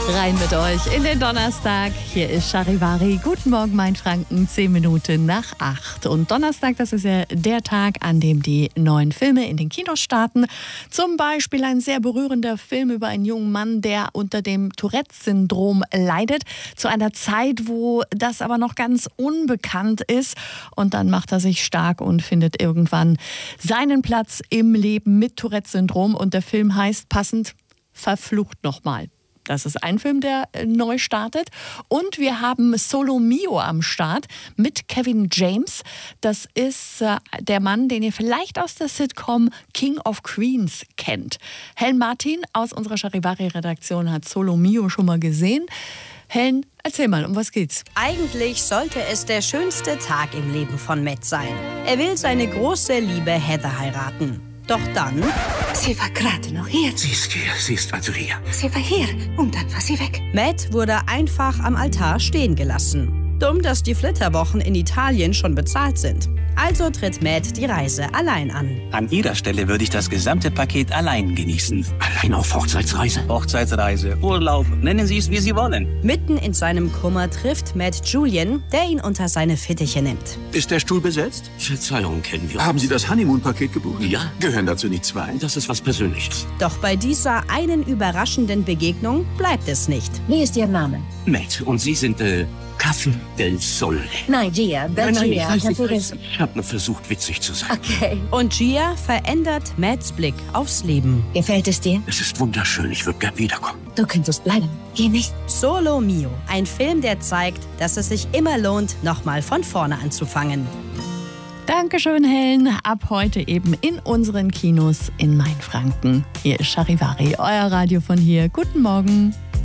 Rein mit euch in den Donnerstag. Hier ist Charivari. Guten Morgen, mein Franken, 10 Minuten nach 8. Und Donnerstag, das ist ja der Tag, an dem die neuen Filme in den Kinos starten. Zum Beispiel ein sehr berührender Film über einen jungen Mann, der unter dem Tourette-Syndrom leidet. Zu einer Zeit, wo das aber noch ganz unbekannt ist. Und dann macht er sich stark und findet irgendwann seinen Platz im Leben mit Tourette-Syndrom. Und der Film heißt passend Verflucht nochmal. Das ist ein Film, der neu startet. Und wir haben Solo Mio am Start mit Kevin James. Das ist der Mann, den ihr vielleicht aus der Sitcom King of Queens kennt. Helen Martin aus unserer Charivari-Redaktion hat Solo Mio schon mal gesehen. Helen, erzähl mal, um was geht's? Eigentlich sollte es der schönste Tag im Leben von Matt sein. Er will seine große Liebe Heather heiraten. Doch dann... Sie war gerade noch hier. Sie ist hier, sie ist also hier. Sie war hier und dann war sie weg. Matt wurde einfach am Altar stehen gelassen. Dumm, dass die Flitterwochen in Italien schon bezahlt sind. Also tritt Matt die Reise allein an. An Ihrer Stelle würde ich das gesamte Paket allein genießen. Allein auf Hochzeitsreise? Hochzeitsreise, Urlaub, nennen Sie es, wie Sie wollen. Mitten in seinem Kummer trifft Matt Julian, der ihn unter seine Fittiche nimmt. Ist der Stuhl besetzt? Verzeihung, kennen wir. Haben Sie das Honeymoon-Paket gebucht? Ja. Gehören dazu nicht zwei? Das ist was Persönliches. Doch bei dieser einen überraschenden Begegnung bleibt es nicht. Wie ist Ihr Name? Matt, und Sie sind, Café del Sole. Nein, Gia. Nein, ich Gia. weiß. Ich habe nur versucht, witzig zu sein. Okay. Und Gia verändert Matts Blick aufs Leben. Gefällt es dir? Es ist wunderschön, ich würde gern wiederkommen. Du könntest bleiben. Geh nicht. Solo Mio, ein Film, der zeigt, dass es sich immer lohnt, nochmal von vorne anzufangen. Dankeschön, Helen. Ab heute eben in unseren Kinos in Mainfranken. Hier ist Charivari, euer Radio von hier. Guten Morgen.